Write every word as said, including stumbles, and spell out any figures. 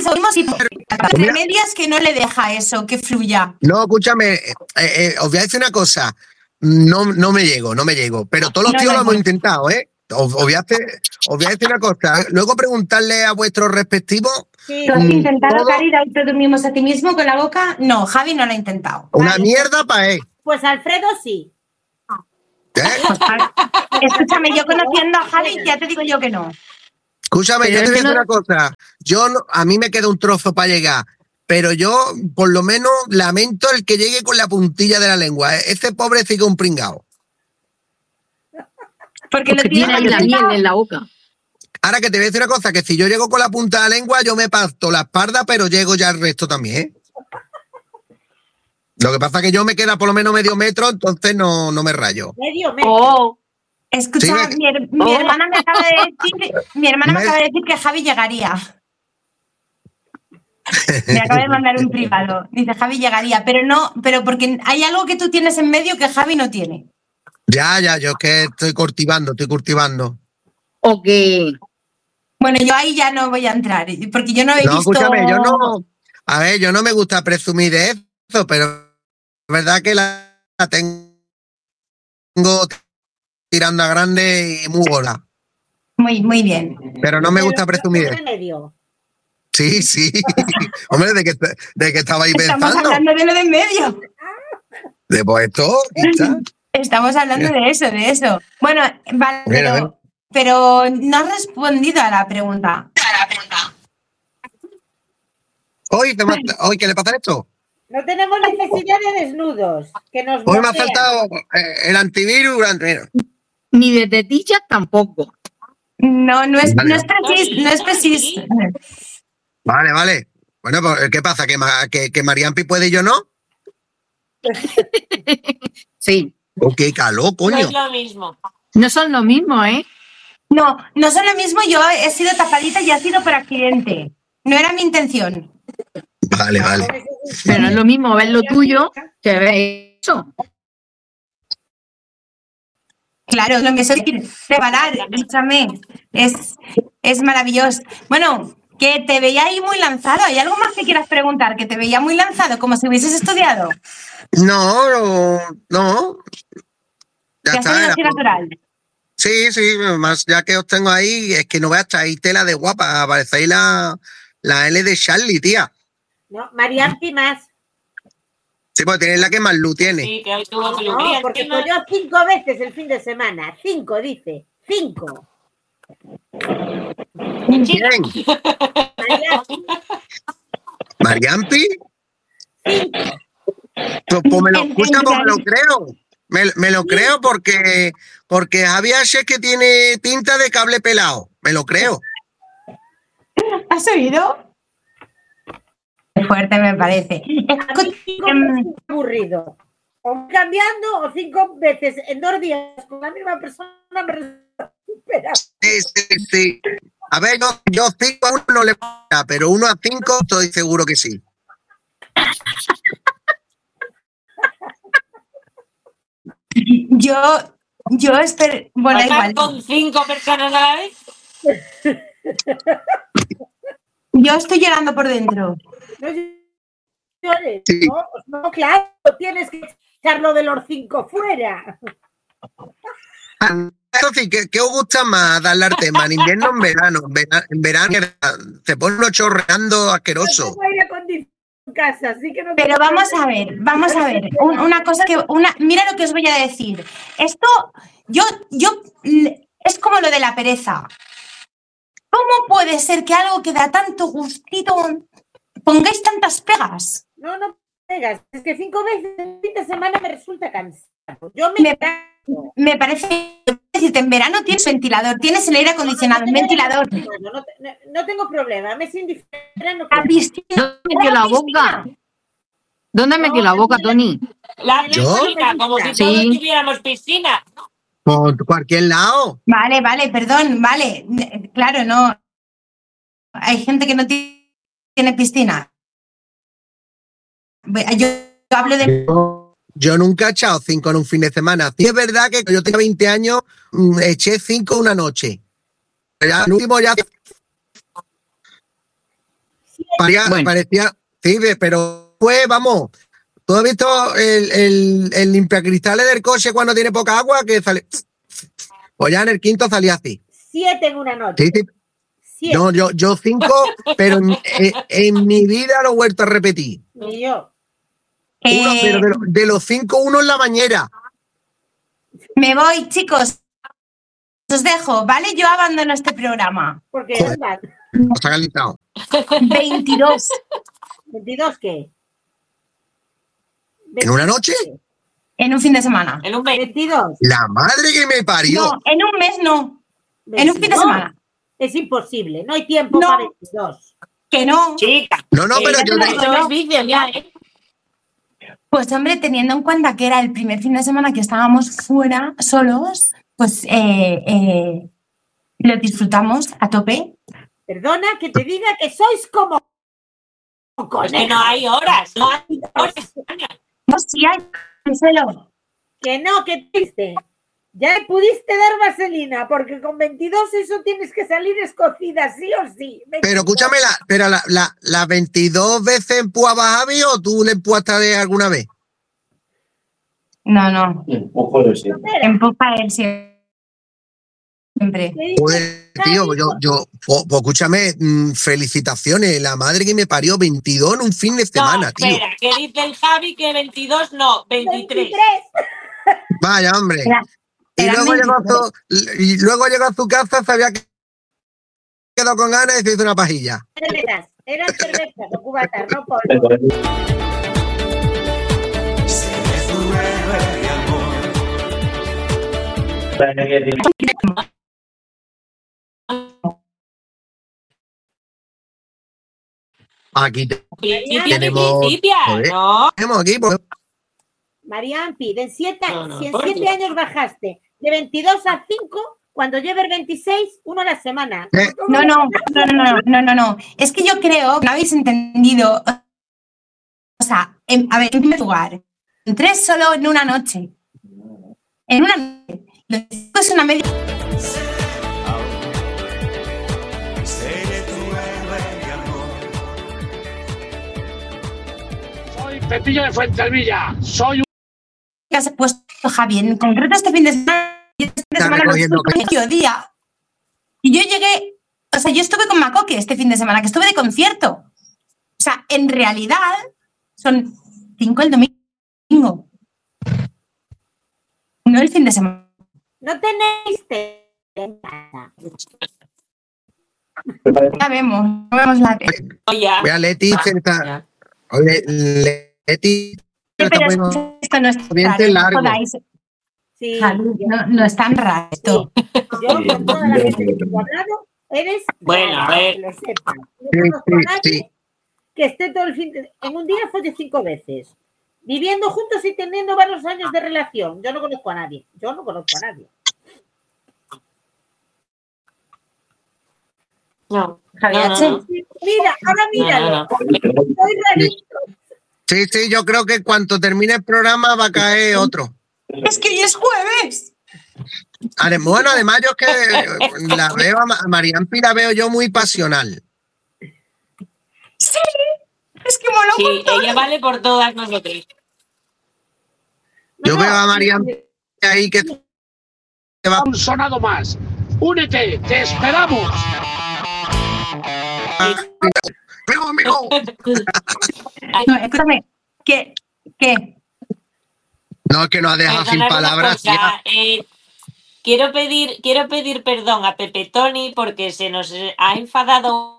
oímos y entre medias que no le deja eso, que fluya. No, escúchame, eh, eh, os voy a decir una cosa. No, no me llego, no me llego. Pero todos los No, tíos no, lo hemos no. intentado, ¿eh? Os, os voy a hacer, os voy a decir una cosa. Luego preguntarle a vuestros respectivos. Sí. ¿Tú has Mm, intentado, todo- Cari, darte tú mismo a ti mismo con la boca? No, Javi no lo ha intentado. Una Vale. mierda para él. Pues Alfredo sí. ¿eh? Escúchame, yo conociendo a Javi ya te digo yo que no. Escúchame, Pero yo te es voy a que decir no- una cosa. Yo no- a mí me queda un trozo para llegar. Pero yo, por lo menos, lamento el que llegue con la puntilla de la lengua. ¿eh? Ese pobre sí que es un pringao. Porque lo Que tienes tiene ahí la miel en la boca. Ahora que te voy a decir una cosa, que si yo llego con la punta de la lengua, yo me parto la espalda, pero llego ya al resto también, ¿eh? Lo que pasa es que yo me queda por lo menos medio metro, entonces no, no me rayo. Medio metro. Oh, Escucha, Sí, me- mi, her- mi Oh. hermana me acaba de decir, mi hermana me Me- acaba de decir que Javi llegaría. Me acaba de mandar un privado. Dice Javi llegaría, pero no, pero porque hay algo que tú tienes en medio que Javi no tiene. Ya, ya, yo es que estoy cultivando, estoy cultivando. o que Bueno, yo ahí ya no voy a entrar, porque yo no he No, visto. escúchame, yo no. A ver, yo no me gusta presumir de eso, pero es verdad que la, la tengo tirando a grande y muy gorda. Muy, muy bien. Pero no me gusta Pero presumir de de eso. medio. Sí, sí. Hombre, ¿de qué, de qué estabais Estamos pensando? hablando de lo de en medio. De pues esto, quizás. Estamos hablando de eso, de eso. Bueno, vale, Mira, pero, pero no has respondido a la pregunta. Hoy, te ma- hoy, ¿qué le pasa a esto? No tenemos necesidad de desnudos. Que nos Hoy me ha bloquean. saltado eh, el antivirus. Mira. ni de tetillas tampoco. No, no es, Vale. no es preciso, no es preciso. Vale, vale. Bueno, pues, ¿qué pasa? ¿Que, Ma- que, que Mariampi puede y yo no? Sí. Oh, qué calor, No coño. es lo mismo. No son lo mismo, ¿eh? No, no son lo mismo, yo he sido tapadita y ha sido por accidente. No era mi intención. Vale, vale. Pero no es lo mismo ver lo tuyo que ver eso. Claro, lo que soy preparar, escúchame, es, es maravilloso. Bueno, que te veía ahí muy lanzado. ¿Hay algo más que quieras preguntar? Que te veía muy lanzado, como si hubieses estudiado. No, no, no. Ya Te ha está. salido era así por- natural. Sí, sí, más ya que os tengo ahí, es que no veas, traéis tela de guapa, parecéis la, la L de Charlie, tía. No, Mariampi más. Sí, porque tenéis la que más luz tiene. Sí, que hoy tuvo que No, lucir porque encima. yo cinco veces el fin de semana. Cinco, dice. Cinco. ¿Quién? Mariampi, ¿Mariampi? cinco. Pues, pues me lo escucha, pues me lo creo. Me, me lo creo porque, porque Javi H. que tiene pinta de cable pelado. Me lo creo. ¿Has oído? Qué fuerte me parece. A mí cinco Em, veces es aburrido. O cambiando o cinco veces en dos días con la misma persona me resulta superable. Sí, sí, sí. A ver, yo, yo cinco a uno no le gusta, pero uno a cinco estoy seguro que sí. Yo, yo espero. Bueno, ¿Estar igual. con cinco personas a la vez? Yo estoy llorando por dentro. No llores. Sí. No, no, claro, tienes que echarlo de los cinco fuera. Eso sí, ¿qué, qué os gusta más darle al tema? ¿En invierno o en verano? En vera- en verano se pone uno chorreando No asqueroso. tengo aire acondicionado en casa, así que no Pero tengo vamos problema. a ver, vamos a ver. Un- una cosa que. Una, mira lo que os voy a decir. Esto, yo, yo. Es como lo de la pereza. ¿Cómo puede ser que algo que da tanto gustito pongáis tantas pegas? No, no pegas. Es que cinco veces el fin de semana me resulta cansado. Yo me, Me, me parece. Decirte, en verano tienes ventilador, tienes el aire acondicionado, un ventilador. No, no, no, no tengo problema, me es indiferente. No La piscina. ¿Dónde metió la boca? ¿Dónde metió la boca, Tony? La ¿Yo? piscina, como si Sí. todos tuviéramos piscina. Por cualquier lado. Vale, vale, perdón, vale. Claro, no. Hay gente que no ti- tiene piscina. Yo, yo hablo de. Yo, yo nunca he echado cinco en un fin de semana. Sí es verdad que yo tengo veinte años, mm, eché cinco una noche. Ya, el último ya. Sí Parecía, Bueno. parecía, sí, pero fue, vamos, ¿tú has visto el, el, el limpiacristales del coche cuando tiene poca agua? Que sale, pues ya en el quinto salía así. Siete en una noche. Sí, sí. Siete. No, yo, yo cinco, pero en, en- en mi vida lo he vuelto a repetir. Ni yo. Uno, Eh, pero de, lo- de los cinco, uno en la bañera. me voy, chicos. Os dejo, ¿vale? Yo abandono este programa. Porque Joder. anda, Nos ha calentado. veintidós. ¿veintidós qué? ¿En una noche? En un fin de semana. En un mes. veintidós. La madre que me parió. No, en un mes no. En un fin de veintidós. semana. Es imposible, no hay tiempo No. para veintidós. Que no. Chica. No, no, pero Eh, yo ya te- te los vicios ya, ¿eh? Pues hombre, teniendo en cuenta que era el primer fin de semana que estábamos fuera, solos, pues eh, eh, lo disfrutamos a tope. Perdona que te diga que sois como Es que no hay horas. No hay horas. No, sí hay, Marcelo. Que no, que triste. Ya le pudiste dar vaselina, porque con veintidós eso tienes que salir escocida, sí o sí. Pero veintidós. escúchame, la, pero la, la, las veintidós veces empujabas a Javi o tú le empujaste de alguna vez. No, no. Empujo de siempre. Espera, Empuja él siempre. ¿qué dices? Joder, tío, yo, yo, pues, pues, escúchame, mm, felicitaciones, la madre que me parió veintidós en un fin de semana, No, tío. espera, que dice el Javi que veintidós no, veintitrés. Vaya, hombre. Era- Y eran luego, llegó a veintitrés. su, y luego llegó a su casa, se había quedado con ganas y se hizo una pajilla. Cervezas, eran cervezas o cubatas, no polvo. Aquí te- Principio de Tenemos- principia, joder. ¿no? tenemos aquí, pues, Mariampi, de siete, No, no, si en por siete Dios. años bajaste de veintidós a cinco, cuando lleves veintiséis, uno a la semana. Eh. No, no, no, no, no, no, no, no. Es que yo creo que no habéis entendido. O sea, en- a ver, en primer lugar, entré solo en una noche. En una noche. Lo que digo es una media. Soy Pepillo de Fuentervilla. Soy un que has puesto, Javi. En concreto, este fin de semana. Este fin de Está semana lo recogiendo estuve con mediodía. Y yo llegué. O sea, yo estuve con Macoque este fin de semana, que estuve de concierto. O sea, en realidad, son cinco el domingo. No el fin de semana. No tenéis té en casa. Ya vemos, no vemos la tele. Oye, Mira, Leti se está. ya. Oye, Leti se está Pero poniendo esto no es dientes raro, no largos. jodáis. Sí, Javi, yo, no, no es tan raro esto. yo con toda la gente que te he hablado, eres Bueno, rara, a ver. que lo sepas. No Sí, conozco a sí, nadie sí. que esté todo el fin de... En un día folle cinco veces. Viviendo juntos y teniendo varios años de relación. Yo no conozco a nadie. Yo no conozco a nadie. No, Javi, no, no, H. no. Mira, ahora míralo. No, no, no. Soy rarito. Sí, sí, yo creo que en cuanto termine el programa va a caer otro. Es que hoy es jueves. Adem- Bueno, además yo es que la veo a Ma- a Mariampi la veo yo muy pasional. Sí, es que mola un Sí, montón. ella vale por todas nosotros. Yo No, veo a no, Mariampi ahí que se va un sonado más. Únete, te esperamos. ¡Amigo, amigo! No, escúchame. ¿Qué? ¿Qué? No, es que nos ha dejado sin Perdonad una palabras. cosa, ya. eh, quiero pedir, quiero pedir perdón a Pepe Tony porque se nos ha enfadado